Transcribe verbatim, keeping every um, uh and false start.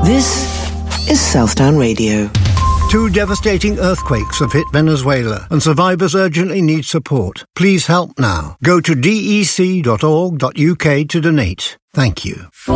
This is Southdown Radio. Two devastating earthquakes have hit Venezuela and survivors urgently need support. Please help now. Go to dec dot org dot uk to donate. Thank you.